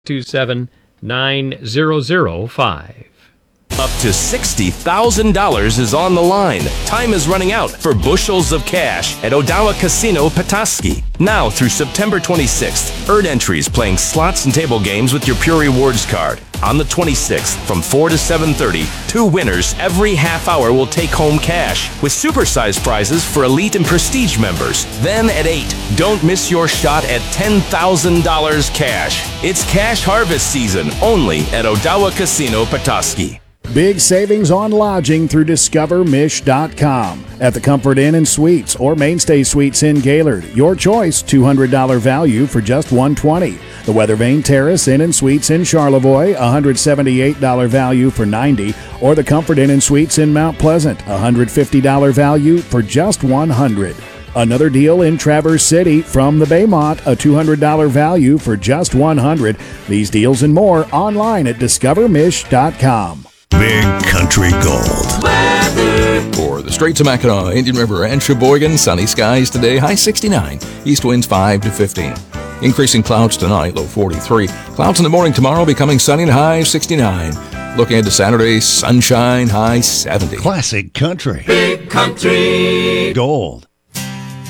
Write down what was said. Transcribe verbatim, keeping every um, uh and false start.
two seven nine zero zero five. Up to sixty thousand dollars is on the line. Time is running out for bushels of cash at Odawa Casino Petoskey. Now through September twenty-sixth, earn entries playing slots and table games with your Pure Rewards card. On the twenty-sixth, from four to seven thirty, two winners every half hour will take home cash with supersized prizes for elite and prestige members. Then at eight, don't miss your shot at ten thousand dollars cash. It's cash harvest season only at Odawa Casino Petoskey. Big savings on lodging through discover mish dot com. At the Comfort Inn and Suites or Mainstay Suites in Gaylord, your choice, two hundred dollars value for just one hundred twenty dollars. The Weathervane Terrace Inn and Suites in Charlevoix, one hundred seventy-eight dollars value for ninety dollars. Or the Comfort Inn and Suites in Mount Pleasant, one hundred fifty dollars value for just one hundred dollars. Another deal in Traverse City from the Baymont, a two hundred dollars value for just one hundred dollars. These deals and more online at discover mish dot com. Big Country Gold. Weather. For the Straits of Mackinac, Indian River, and Sheboygan, sunny skies today, high sixty-nine. East winds five to fifteen. Increasing clouds tonight, low forty-three. Clouds in the morning tomorrow, becoming sunny and high sixty-nine. Looking into Saturday, sunshine, high seventy. Classic Country. Big Country Gold.